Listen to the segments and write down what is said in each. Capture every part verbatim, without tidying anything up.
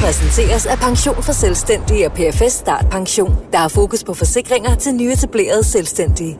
præsenteres af Pension for Selvstændige og P F S Start Pension, der har fokus på forsikringer til nyetablerede selvstændige.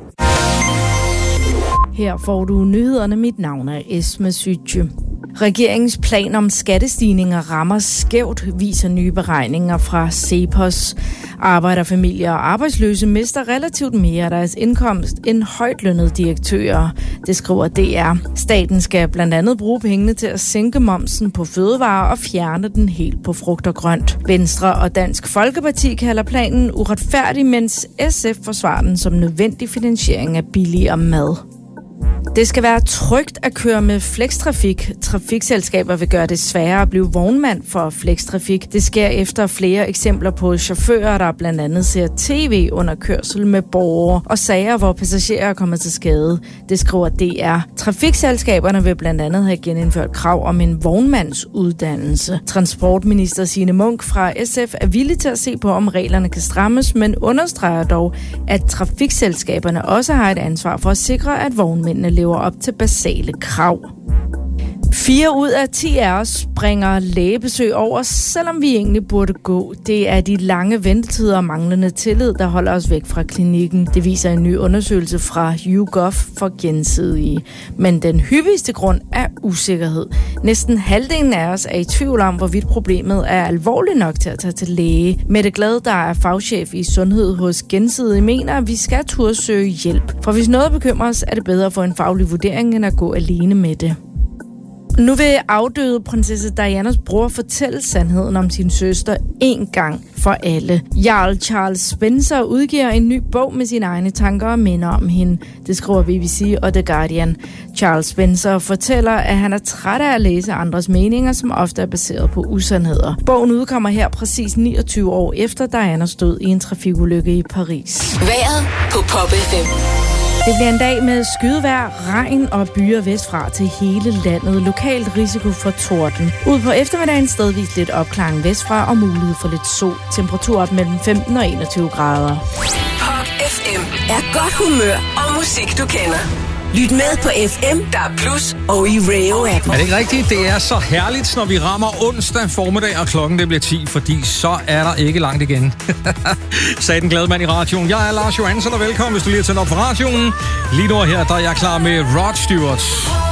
Her får du nyhederne. Mit navn er Esme Sytje. Regeringens plan om skattestigninger rammer skævt, viser nye beregninger fra CEPOS. Arbejderfamilier og arbejdsløse mister relativt mere af deres indkomst end højtlønnede direktører. Det skriver D R. Staten skal blandt andet bruge pengene til at sænke momsen på fødevarer og fjerne den helt på frugt og grønt. Venstre og Dansk Folkeparti kalder planen uretfærdig, mens S F forsvarer den som nødvendig finansiering af billigere mad. Det skal være trygt at køre med flextrafik. Trafikselskaber vil gøre det sværere at blive vognmand for flextrafik. Det sker efter flere eksempler på chauffører, der blandt andet ser tv under kørsel med borgere og sager, hvor passagerer kommer til skade. Det skriver D R. Trafikselskaberne vil blandt andet have genindført krav om en vognmandsuddannelse. Transportminister Signe Munk fra S F er villig til at se på, om reglerne kan strammes, men understreger dog, at trafikselskaberne også har et ansvar for at sikre, at vognmændene lever op til basale krav. Fire ud af ti af os springer lægebesøg over, selvom vi egentlig burde gå. Det er de lange ventetider og manglende tillid, der holder os væk fra klinikken. Det viser en ny undersøgelse fra YouGov for Gensidige. Men den hyppigste grund er usikkerhed. Næsten halvdelen af os er i tvivl om, hvorvidt problemet er alvorligt nok til at tage til læge. Mette Glad, der er fagchef i sundhed hos Gensidige, mener, at vi skal turde søge hjælp. For hvis noget bekymrer os, er det bedre at få en faglig vurdering, end at gå alene med det. Nu vil afdøde prinsesse Dianas bror fortælle sandheden om sin søster en gang for alle. Jarl Charles Spencer udgiver en ny bog med sine egne tanker og minder om hende. Det skriver B B C og The Guardian. Charles Spencer fortæller, at han er træt af at læse andres meninger, som ofte er baseret på usandheder. Bogen udkommer her præcis niogtyve år efter Dianas død i en trafikulykke i Paris. Vejret på Pop F M. Det bliver en dag med skydevejr, regn og byer vestfra til hele landet. Lokalt risiko for torden. Ud på eftermiddagen stedvis lidt opklaring vestfra og mulighed for lidt sol. Temperatur op mellem femten og enogtyve grader. Pop F M er godt humør og musik, du kender. Lyt med på F M, der er plus, og i Radio-appen. Er det ikke rigtigt? Det er så herligt, når vi rammer onsdag formiddag, og klokken det bliver ti, fordi så er der ikke langt igen. Sagde den glade mand i radioen. Jeg er Lars Johansson, og velkommen, hvis du lige har tændt op for radioen. Lige nu her, der er jeg klar med Rod Stewart.